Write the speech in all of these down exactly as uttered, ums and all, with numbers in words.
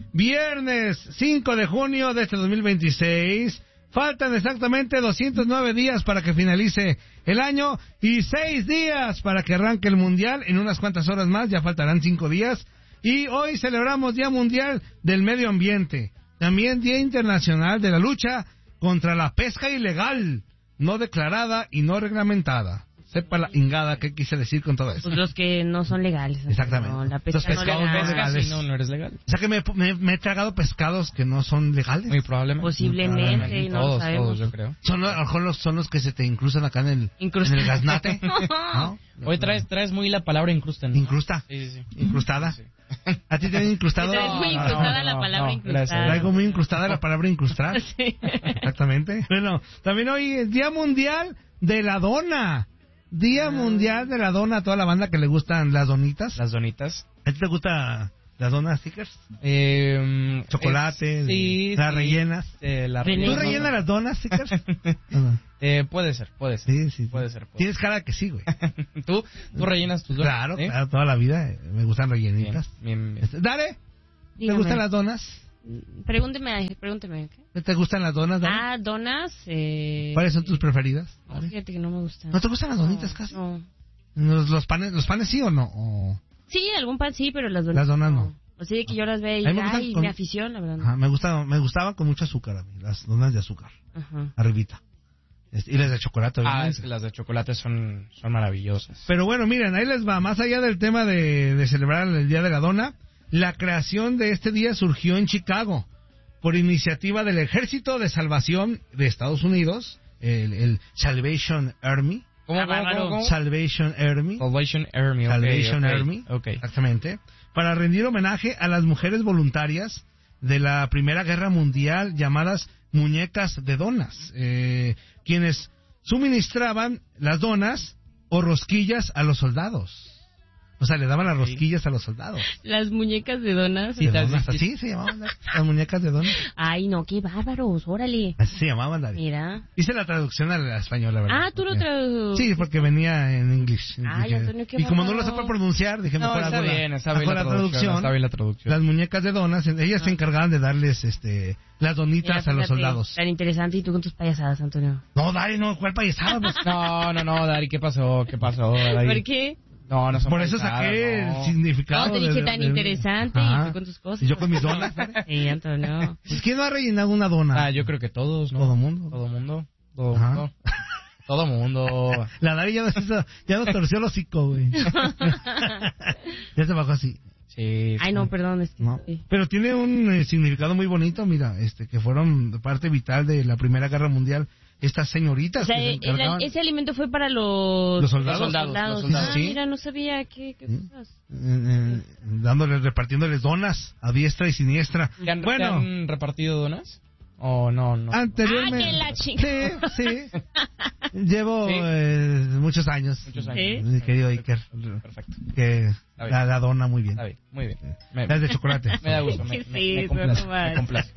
viernes cinco de junio de este dos mil veintiséis. Faltan exactamente doscientos nueve días para que finalice el año y seis días para que arranque el Mundial. En unas cuantas horas más, ya faltarán cinco días. Y hoy celebramos Día Mundial del Medio Ambiente. También Día Internacional de la Lucha contra la Pesca Ilegal, no declarada y no reglamentada. Sepa la ingada qué quise decir con todo eso. Pues los que no son legales. Exactamente. No, la pesca los pescados no no legales. Sí, no, no eres legal. O sea que me, me, me he tragado pescados que no son legales. Muy probablemente. Posiblemente, no todos, lo sabemos. todos, yo creo. Son, a lo mejor los, son los que se te incrustan acá en el, en el gaznate. ¿No? Hoy traes, traes muy la palabra incrustan. ¿Incrusta? Sí, sí, sí. ¿Incrustada? Sí. ¿A ti te han incrustado? Es muy incrustada no, no, la palabra no, incrustada. Traigo muy incrustada la palabra incrustar. Sí. Exactamente. Bueno, también hoy es Día Mundial de la Dona. Día ah. Mundial de la Dona a toda la banda que le gustan las donitas. Las donitas. ¿A ti te gustan las donas stickers? Eh, Chocolate, es, sí, las sí. rellenas. Eh, la ¿Tú relleno. rellenas las donas stickers? eh, puede ser, puede ser. Sí, sí, sí. Puede ser. Puede Tienes cara que sí, güey. ¿Tú? ¿Tú rellenas tus donas? Claro, ¿eh? claro, toda la vida eh, me gustan rellenitas. Bien, bien, bien. Dale, Dígame. ¿te gustan las donas? Pregúnteme, pregúnteme. ¿Qué? ¿Te gustan las donas, Dale? Ah, donas. Eh... ¿Cuáles son tus preferidas? No, fíjate que no me gustan. ¿No te gustan las donitas no, casi? No. ¿Los, los panes los panes sí o no? ¿O... Sí, algún pan sí, pero las donas, las donas no. no. O sea, que yo las veo y me, ay, con... mi afición, la verdad. No. Ajá, me, gustaban, me gustaban con mucho azúcar a mí, las donas de azúcar. Ajá. Arribita. Y las de chocolate. Ah, es que las de chocolate son, son maravillosas. Pero bueno, miren, ahí les va. Más allá del tema de, de celebrar el Día de la Dona, la creación de este día surgió en Chicago por iniciativa del Ejército de Salvación de Estados Unidos, el, el Salvation Army. ¿Cómo, cómo, cómo, cómo? Salvation Army. Salvation Army, okay, Salvation okay, Army, okay. Exactamente. Para rendir homenaje a las mujeres voluntarias de la Primera Guerra Mundial llamadas muñecas de donas, eh, quienes suministraban las donas o rosquillas a los soldados. O sea, le daban las rosquillas a los soldados. Las muñecas de donas. De donas, así se llamaban las, las muñecas de donas. Ay, no, qué bárbaros, órale. Así se llamaban, David. Mira. Hice la traducción a la española, ¿verdad? Ah, tú lo traduciste. Sí, porque venía en inglés. Ay, Antonio, qué y como no bárbaro. lo supe pronunciar, dije, No, mejor está hago la, bien, está bien hago la, la traducción, traducción. Está bien la traducción. Las muñecas de donas, ellas ah. se encargaban de darles este las donitas Mira, a los soldados. Tan interesante, y tú con tus payasadas, Antonio. No, Dari, no, ¿cuál payasada? Pues? No, no, no, Dari, ¿qué pasó? ¿Qué pasó, Dari? ¿Por qué? No, no son Por eso saqué no. el significado. No, te dije de, tan de, interesante ajá. y tú con tus cosas. Y yo con mis donas. Sí, Antonio. Pues, ¿quién no ha rellenado una dona? Ah, yo creo que todos, ¿no? Todo mundo. Todo mundo. Todo Ajá. mundo. Todo mundo. La Dari ya nos, hizo, ya nos torció el hocico, güey. Ya se bajó así. Sí. Ay, no, perdón. Es que No. sí. Pero tiene un eh, significado muy bonito, mira, este que fueron parte vital de la Primera Guerra Mundial. Estas señoritas O sea, que se el, encargaban... ese alimento fue para los, Los soldados. Los Los soldados. soldados, Ah, sí. mira, no sabía qué, qué ¿Mm? cosas. Eh, eh, dándoles, repartiéndoles donas a diestra y siniestra. ¿Te han, Bueno, ¿te han repartido donas? ¿O no? no? anteriormente... Ah, que la chica. Sí, sí. Llevo ¿Sí? Eh, muchos años. Muchos años. Mi querido Iker. Perfecto. Que bien. la, la dona muy bien. Está bien, muy bien. Me, Las de chocolate. me da gusto, me, Sí, me, me sí, complace, no más. me complace.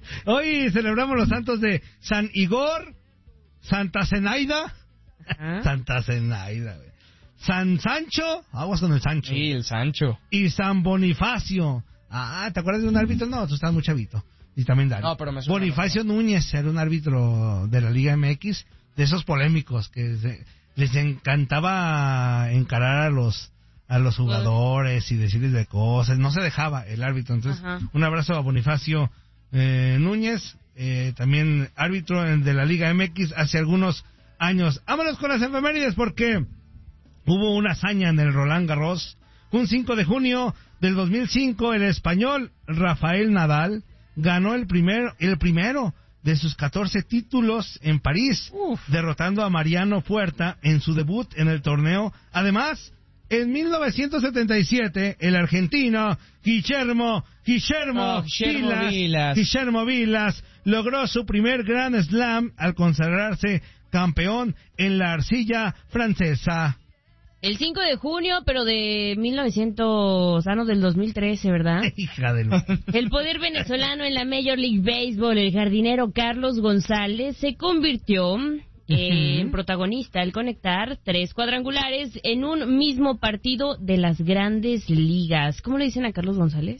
Hoy celebramos los santos de San Igor, Santa Zenaida, Ajá. Santa Zenaida, güey. San Sancho, aguas con el Sancho, Sí, el Sancho. y San Bonifacio. Ah, ¿te acuerdas de un árbitro? No, tú estás muy chavito. Y también Dani. No, pero me suena, Bonifacio Núñez era un árbitro de la Liga M X, de esos polémicos que se- les encantaba encarar a los a los jugadores y decirles de cosas. No se dejaba el árbitro. Entonces, Ajá. un abrazo a Bonifacio eh, Núñez, eh, también árbitro de la Liga M X hace algunos años. Vámonos con las efemérides porque hubo una hazaña en el Roland Garros. Un cinco de junio del dos mil cinco, el español Rafael Nadal ganó el primer, el primero de sus catorce títulos en París, Uf. derrotando a Mariano Puerta en su debut en el torneo. Además, en mil novecientos setenta y siete, el argentino Guillermo, Guillermo, Oh, Guillermo Vilas, Vilas. Guillermo Vilas logró su primer Grand Slam al consagrarse campeón en la arcilla francesa. El cinco de junio, pero de mil novecientos, ah, no, del dos mil trece, ¿verdad? Hija de lo... El poder venezolano en la Major League Baseball, el jardinero Carlos González, se convirtió eh, en protagonista al conectar tres cuadrangulares en un mismo partido de las grandes ligas. ¿Cómo le dicen a Carlos González?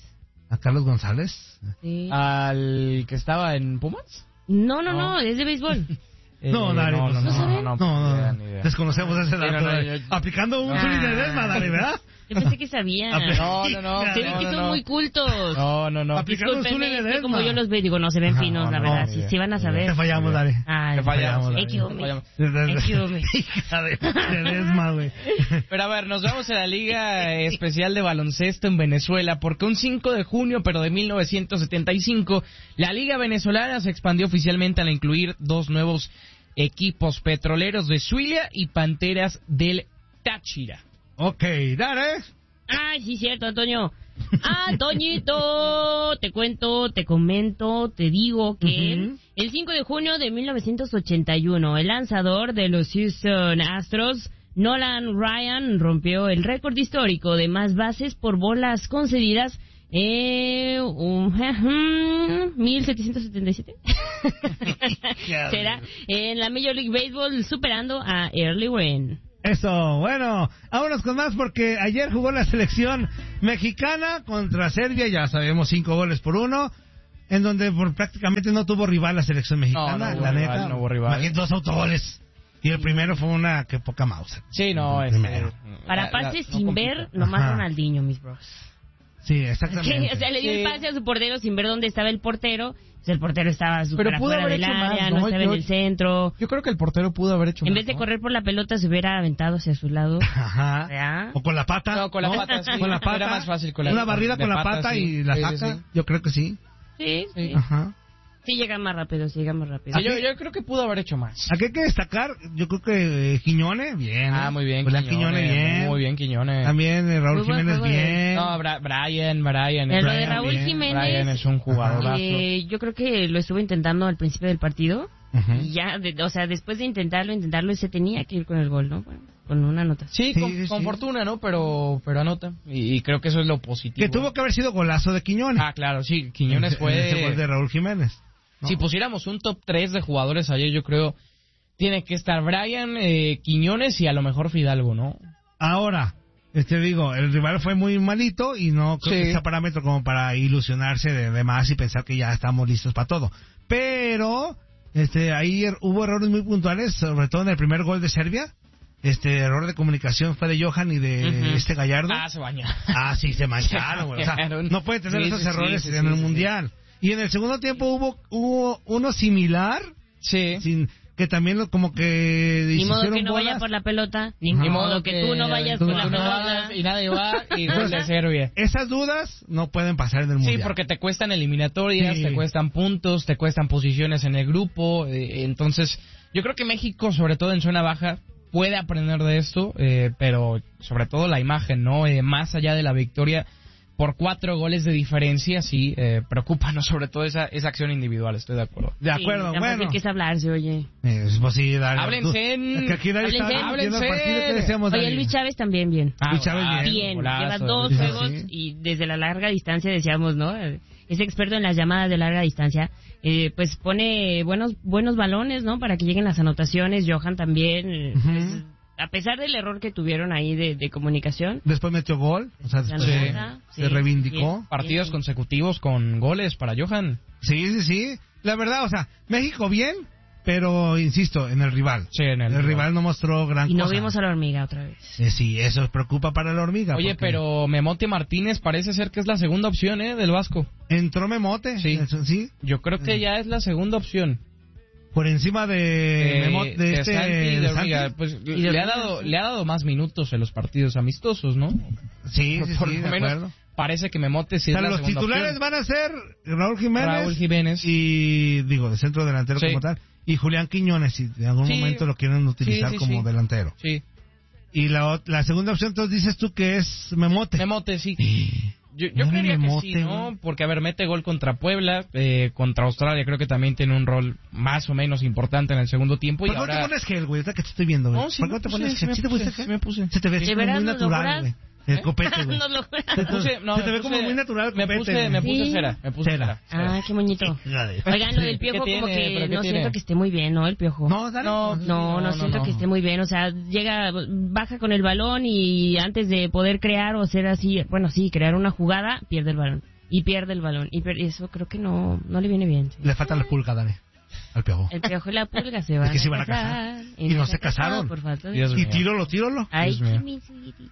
¿A Carlos González? Sí. ¿Al que estaba en Pumas? No, no, No. no, es de béisbol. Eh, No, dale, no, pues, no, ¿no no, saben? no, No, no, ni idea, no. ni idea. Desconocemos ese Sí, dato. no, no, eh. yo- Aplicando un Ah. Zuli de Desma, dale, ¿verdad? Yo pensé que sabía. Apli- No, no, no. Se ven no, que no, son no. muy cultos. No, no, no. Aplicando un Zuli Discúlpenme, de es que Desma. como yo los veo, digo, no se ven Ajá, finos, no, la no, verdad. ni Sí, idea. sí van a Te saber. fallamos, dale. Ay, Te fallamos. dale. Excuse me. fallamos. Excuse me. Hija de, de Desma, güey. Pero a ver, nos vamos a la Liga Especial de Baloncesto en Venezuela, porque un cinco de junio, pero de mil novecientos setenta y cinco, la Liga Venezolana se expandió oficialmente al incluir dos nuevos equipos, Petroleros de Zulia y Panteras del Táchira. Ok, dale. Ay, sí, cierto, Antonio. Ah, Toñito, te cuento, te comento, te digo que Ujú. el cinco de junio de mil novecientos ochenta y uno, el lanzador de los Houston Astros, Nolan Ryan, rompió el récord histórico de más bases por bolas concedidas, eh, um, mil setecientos setenta y siete. Será en la Major League Baseball, superando a Early Wren. Eso, bueno, vámonos con más porque ayer jugó la selección mexicana contra Serbia, ya sabemos, cinco goles por uno, en donde por prácticamente no tuvo rival la selección mexicana, No, no hubo la rival, neta. no hubo rival. Imagínate, dos autogoles. Y el primero fue una que poca mouse. Sí, no, El este, primero. Para la- pases la- no sin compite. ver, nomás Ajá. Ronaldinho, mis bros. Sí, Sí, exactamente. o sea, le dio Sí. el pase a su portero sin ver dónde estaba el portero. Pues el portero estaba súper Pero pudo afuera haber del hecho área, más, no ¿no? estaba Yo- en el centro. Yo creo que el portero pudo haber hecho En más, vez de ¿no? correr por la pelota, se hubiera aventado hacia su lado. Ajá. ¿Ya? O con la pata. No, con la pata, sí. Con la pata. Era más fácil con la- Una barrida de con la pata, pata sí. y la Sí, sí, saca. sí. Yo creo que sí. Sí, sí. Ajá. Sí, llega más rápido, sí, llega más rápido. Sí, yo, yo creo que pudo haber hecho más. Aquí hay que destacar, yo creo que eh, Quiñones, bien. Ah, ¿eh? muy bien, Julián Quiñones, bien. Muy bien, Quiñones. También eh, Raúl Muy buen Jiménez, juego de- bien. No, Bra- Brian, Brian. El lo Brian de Raúl bien. Jiménez, Brian es un jugadorazo. eh, yo creo que lo estuvo intentando al principio del partido. Ujú. Y ya, de- o sea, después de intentarlo, intentarlo, se tenía que ir con el gol, ¿no? Bueno, con una nota. Sí, Sí, con, sí, con sí. fortuna, ¿no? Pero pero anota. Y, y creo que eso es lo positivo. Que tuvo que haber sido golazo de Quiñones. Ah, claro, sí. Quiñones Ese- ese gol de fue... Raúl Jiménez. ¿no? Si pusiéramos un top tres de jugadores ayer, yo creo... Tiene que estar Brian, eh, Quiñones y a lo mejor Fidalgo, ¿no? Ahora, este digo, el rival fue muy malito y no creo Sí. que sea parámetro como para ilusionarse de, de más y pensar que ya estamos listos para todo. Pero, este, ahí er- hubo errores muy puntuales, sobre todo en el primer gol de Serbia. Este error de comunicación fue de Johan y de Ujú. este Gallardo. Ah, se baña. Ah, sí, se mancharon, güey. O sea, mancharon. no puede tener Sí, esos sí, errores sí, en sí, el sí, Mundial. Y en el segundo tiempo hubo hubo uno similar, Sí. sin que también lo- como que Ni modo hicieron que no vaya bolas. por la pelota, ni, Ajá. ni modo que tú no vayas tú por no la vas, pelota. Y nadie va y gol de Serbia. Esas dudas no pueden pasar en el Sí, Mundial. porque te cuestan eliminatorias, Sí. te cuestan puntos, te cuestan posiciones en el grupo. eh, entonces, yo creo que México, sobre todo en zona baja, puede aprender de esto, eh, pero sobre todo la imagen, ¿no? Eh, más allá de la victoria por cuatro goles de diferencia, sí, eh, preocúpanos sobre todo esa, esa acción individual, estoy de acuerdo. De acuerdo, Sí, tan bueno. fácil que es hablarse, oye. Eh, pues sí, dale, Háblense tú- en- que aquí nadie está Háblense. viendo el Háblense. partido que decíamos, Oye, Dani. Luis Chávez también bien. Luis Chávez golazo, bien. Bien, golazo, lleva dos Luis sí, juegos sí. y desde la larga distancia decíamos, ¿no? Es experto en las llamadas de larga distancia. Eh, pues pone buenos buenos balones, ¿no? Para que lleguen las anotaciones. Johan también. eh, Ujú. pues, a pesar del error que tuvieron ahí de, de comunicación. Después metió gol, o sea, la después se- nota, se sí, reivindicó. bien. Partidos consecutivos con goles para Johan. Sí, sí, sí. La verdad, o sea, México bien, pero insisto, en el rival. Sí, en el el rival no mostró gran Y no cosa. vimos a la hormiga otra vez. Eh, sí, eso preocupa para la hormiga. Oye, porque pero Memote Martínez parece ser que es la segunda opción, ¿eh? Del Vasco. entró Memote, Sí. eso, sí, Yo creo que ya es la segunda opción. por encima de, Eh, Memote, de, este Santi, de de Hormiga. Santi. Pues de le ha Hormiga, dado sí. le ha dado más minutos en los partidos amistosos, ¿no? Sí, sí, Por sí, lo de menos acuerdo. parece que Memote sí O sea, es la los segunda titulares opción. van a ser Raúl Jiménez, Raúl Jiménez. y, digo, de centro delantero Sí. como tal, y Julián Quiñones, si en algún Sí. momento lo quieren utilizar Sí, sí, como sí. delantero. Sí. Y la, ot- la segunda opción, entonces dices tú que es Memote. Memote sí. Yo, yo Era creería que Memote, sí, ¿no? güey. Porque, a ver, mete gol contra Puebla, eh, contra Australia, creo que también tiene un rol más o menos importante en el segundo tiempo. Y ¿Por qué no ahora... te pones gel, güey? Ahorita que te estoy viendo, güey. No, sí ¿Por qué me no te puse, pones sí gel? me ¿Sí te puse, pusiste sí gel? me puse. Se te ve ¿De como veras muy nos lo natural, juras? güey. El copete, güey. Nos lo- Me puse, no, Se me te ve puse- como muy natural el Me copete, puse, güey. me puse Sí. cera, me puse Cera. cera. Ah, qué moñito. Joder. Oigan, lo del piojo ¿Qué como tiene? que ¿Pero qué no tiene? siento que esté muy bien, ¿no? El piojo. No, dale. No, No, no, no, siento no. que esté muy bien. O sea, llega, baja con el balón y antes de poder crear o hacer así, bueno, sí, crear una jugada, pierde el balón. y pierde el balón. Y per- eso creo que no, no le viene bien. ¿Sí? Le falta la pulga, dale. Al Piojo. El Piojo y la Pulga se van, Es que se a, van a casar, casar. Y no se casaron. Por falta de... Dios Y mío. tírolo, tírolo. Ay, Dios mío. mi sweetie.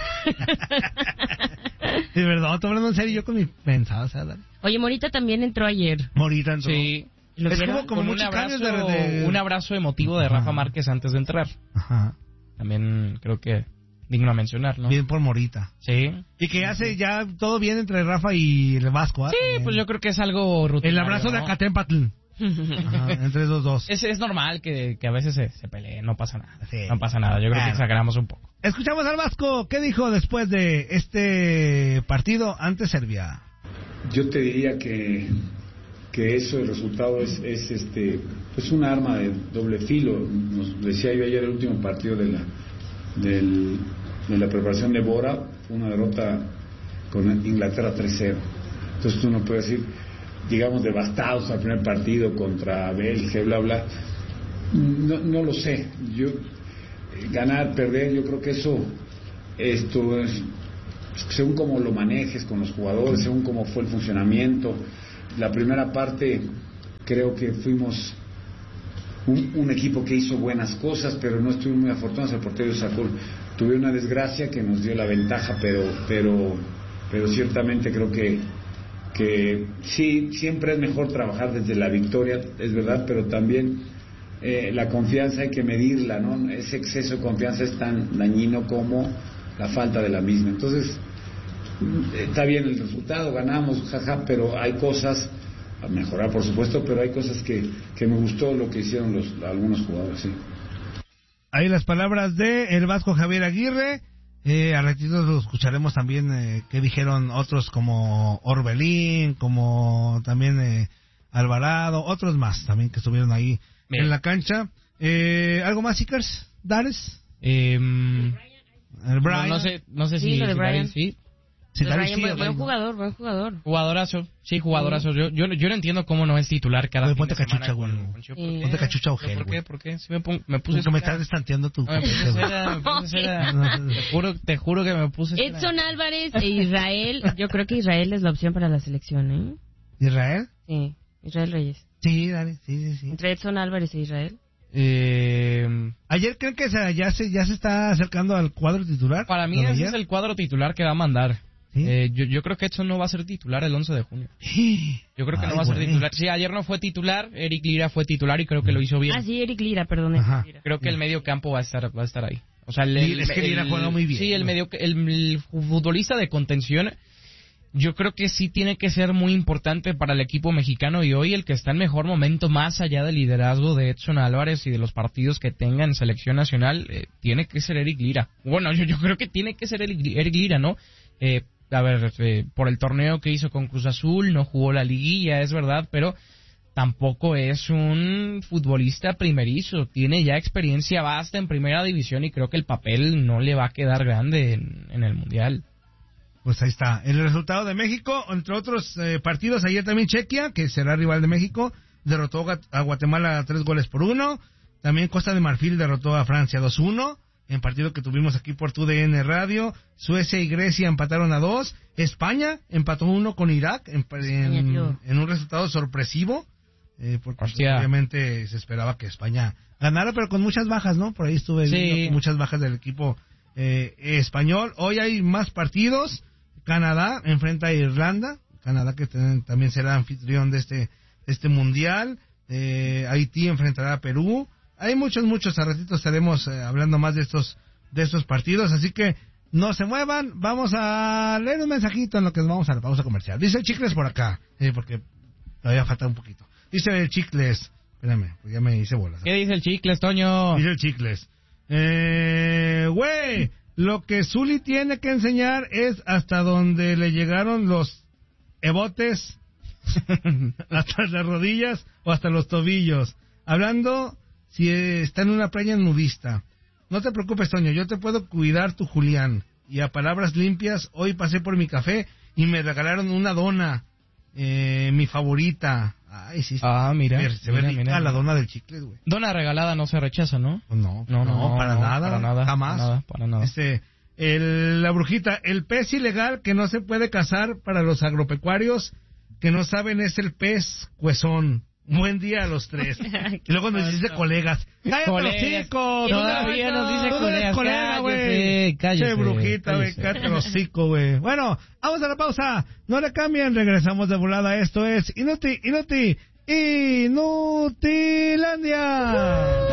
De verdad, estoy hablando en serio yo con mis pensadas. ¿Sabes? Oye, Morita también entró ayer. Morita entró. Sí. ¿Lo Es vieron? como, como Con un muchos abrazo, cambios de, de... un abrazo emotivo de Ajá. Rafa Márquez antes de entrar. Ajá. También creo que digno a mencionar, ¿no? Bien por Morita. Sí. Y que hace ya todo bien entre Rafa y el Vasco. ¿eh? Sí, También. pues yo creo que es algo rutinario. El abrazo ¿no? de Acatempatl. Ajá, entre los dos. Es, es normal que, que a veces se, se peleen, no pasa nada. Sí. No pasa nada, yo creo Bueno. que exageramos un poco. Escuchamos al Vasco. ¿Qué dijo después de este partido ante Serbia? Yo te diría que, que eso, el resultado es, es este pues un arma de doble filo. Nos decía yo ayer el último partido de la del, de la preparación de Bora, fue una derrota con Inglaterra tres cero. Entonces tú no puedes decir, digamos, devastados al primer partido contra Bélgica, bla, bla. No, no lo sé. Yo ganar, perder, yo creo que eso, esto es según cómo lo manejes con los jugadores, según cómo fue el funcionamiento. La primera parte creo que fuimos un, un equipo que hizo buenas cosas, pero no estuvimos muy afortunados. El portero sacó, tuve una desgracia que nos dio la ventaja, pero pero pero ciertamente creo que que sí, siempre es mejor trabajar desde la victoria, es verdad, pero también eh, la confianza hay que medirla, ¿no? Ese exceso de confianza es tan dañino como la falta de la misma. Entonces, está bien el resultado, ganamos, jaja, pero hay cosas a mejorar, por supuesto, pero hay cosas que, que me gustó lo que hicieron los algunos jugadores, sí. Ahí las palabras de el Vasco Javier Aguirre. Eh, a ratitos lo escucharemos también eh, qué dijeron otros como Orbelín, como también eh, Alvarado, otros más también que estuvieron ahí Bien. en la cancha. Eh, ¿Algo más, Ickers? ¿Dares? Eh, El Brian. no, no sé, no sé Sí, si, lo de si Brian. David, sí. Sí, Pero Dares Brian, sí, buen, buen ¿no? jugador, buen jugador. Jugadorazo, sí, jugadorazo. Yo, yo, yo no entiendo cómo no es titular cada Oye, fin ponte de semana cachucha, con- güey. con Chio. Sí. ¿Por qué? Ponte cachucha, Ojel, ¿Por güey. qué? ¿Por qué? Sí me, pon- me puse Porque me cera. estás destanteando tu No, me puse copete, güey. cera, me puse cera. Te juro, te juro que me puse cera. Edson Álvarez e Israel. Yo creo que Israel es la opción para la selección, ¿eh? ¿Israel? Sí, Israel Reyes. Sí, dale, sí, sí, sí. Entre Edson Álvarez e Israel. Eh, ¿Ayer creen que se- ya se ya se está acercando al cuadro titular? para mí ¿Don ese ayer? es el cuadro titular que va a mandar. ¿Sí? Eh, yo, yo creo que Edson no va a ser titular el once de junio. Yo creo que Ay, no va a ser güey. titular. Sí, ayer no fue titular, Eric Lira fue titular y creo que lo hizo bien. Ah, sí, Eric Lira, perdón. Ajá. Eric Lira. Creo que el medio campo va a estar va a estar ahí. O sea, el, Lira- es que Lira juega muy bien, Sí, el ¿no? medio el, el futbolista de contención yo creo que sí tiene que ser muy importante para el equipo mexicano y hoy el que está en mejor momento más allá del liderazgo de Edson Álvarez y de los partidos que tenga en selección nacional eh, tiene que ser Eric Lira. Bueno, yo, yo creo que tiene que ser Eric, Eric Lira, ¿no? Eh, a ver, eh, por el torneo que hizo con Cruz Azul, no jugó la liguilla, es verdad, pero tampoco es un futbolista primerizo, tiene ya experiencia vasta en primera división y creo que el papel no le va a quedar grande en, en el Mundial. Pues ahí está. El resultado de México, entre otros eh, partidos, ayer también Chequia, que será rival de México, derrotó a Guatemala tres goles por uno. También Costa de Marfil derrotó a Francia dos uno. En partido que tuvimos aquí por tu D N Radio. Suecia y Grecia empataron a dos. España empató uno con Irak en, en, en un resultado sorpresivo. Eh, porque Hostia. obviamente se esperaba que España ganara, pero con muchas bajas, ¿no? Por ahí estuve Sí. viendo que muchas bajas del equipo eh, español. Hoy hay más partidos. Canadá enfrenta a Irlanda. Canadá que ten, también será anfitrión de este, este mundial. Eh, Haití enfrentará a Perú. Hay muchos, muchos. A ratito estaremos eh, hablando más de estos, de estos partidos. Así que no se muevan. Vamos a leer un mensajito en lo que nos vamos a la pausa comercial. Dice el Chicles por acá, eh, porque todavía falta un poquito. Dice el Chicles. Espérame, pues ya me hice bolas. ¿Qué dice el Chicles, Toño? Dice el Chicles. Eh, güey, lo que Zuli tiene que enseñar es hasta donde le llegaron los ebotes, hasta las rodillas o hasta los tobillos. Hablando si está en una playa nudista. No te preocupes, Toño, yo te puedo cuidar tu Julián. Y a palabras limpias, hoy pasé por mi café y me regalaron una dona, eh, mi favorita. Ay, sí. Ah, mira. Se ve, se ve mira, rica mira. la dona del chicle, güey. Dona regalada no se rechaza, ¿no? No, No, no, para no, nada, para nada, jamás. para nada, para nada. Este, El, la brujita, el pez ilegal que no se puede cazar para los agropecuarios que no saben es el pez cuezón. Buen día a los tres. Y luego nos dice colegas. ¡Cállate los hocico! Todavía nos dice colegas. Colega, güey. Che, brujita, güey. Cállate los hocico, güey. Bueno, vamos a la pausa. No le cambien. Regresamos de volada. Esto es Inuti, Inuti, Inutilandia.